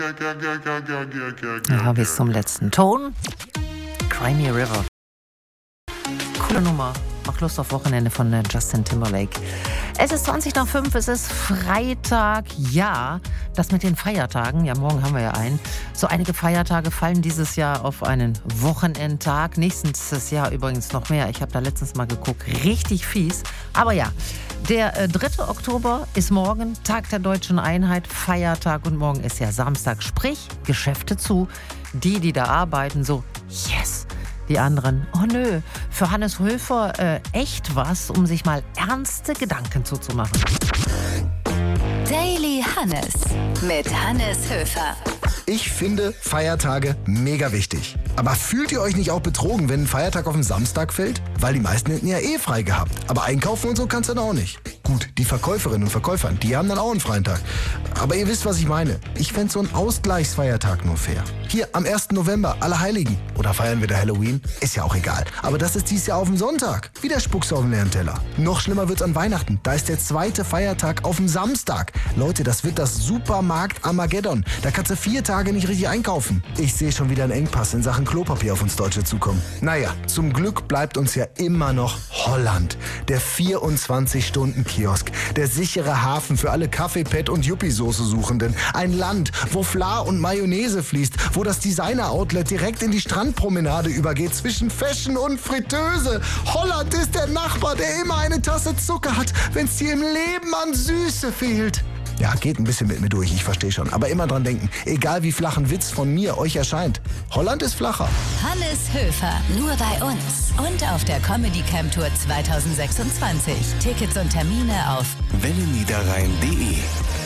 Ja, bis zum letzten Ton. Cry Me a River. Coole Nummer. Auch Lust auf Wochenende von Justin Timberlake. Es ist 20:05, es ist Freitag. Ja, das mit den Feiertagen, ja, morgen haben wir ja einen. So einige Feiertage fallen dieses Jahr auf einen Wochenendtag. Nächstes Jahr übrigens noch mehr. Ich habe da letztens mal geguckt. Richtig fies. Aber ja, der 3. Oktober ist morgen, Tag der Deutschen Einheit, Feiertag. Und morgen ist ja Samstag. Sprich, Geschäfte zu. Die da arbeiten, so, yes. Die anderen, oh nö, für Hannes Höfer echt was, um sich mal ernste Gedanken zuzumachen. Daily Hannes mit Hannes Höfer. Ich finde Feiertage mega wichtig. Aber fühlt ihr euch nicht auch betrogen, wenn ein Feiertag auf den Samstag fällt? Weil die meisten hätten ja frei gehabt. Aber einkaufen und so kannst du dann auch nicht. Gut, die Verkäuferinnen und Verkäufer, die haben dann auch einen freien Tag. Aber ihr wisst, was ich meine. Ich fände so einen Ausgleichsfeiertag nur fair. Hier am 1. November, Allerheiligen. Oder feiern wir da Halloween? Ist ja auch egal. Aber das ist dieses Jahr auf dem Sonntag. Wieder spuckst du auf den leeren Teller. Noch schlimmer wird's an Weihnachten. Da ist der 2. Feiertag auf dem Samstag. Leute, das wird das Supermarkt Armageddon. Da kannst du 4 Tage nicht richtig einkaufen. Ich sehe schon wieder einen Engpass in Sachen Klopapier auf uns Deutsche zukommen. Naja, zum Glück bleibt uns ja immer noch Holland. Der 24-Stunden-Kiosk. Der sichere Hafen für alle Kaffeepad und Yuppie-Soße-Suchenden. Ein Land, wo Fla und Mayonnaise fließt. Wo das Designer-Outlet direkt in die Strandpromenade übergeht zwischen Fashion und Fritteuse. Holland ist der Nachbar, der immer eine Tasse Zucker hat, wenn es dir im Leben an Süße fehlt. Ja, geht ein bisschen mit mir durch, ich verstehe schon. Aber immer dran denken, egal wie flach ein Witz von mir euch erscheint, Holland ist flacher. Hannes Höfer, nur bei uns. Und auf der Comedy Camp Tour 2026. Tickets und Termine auf welleniederrhein.de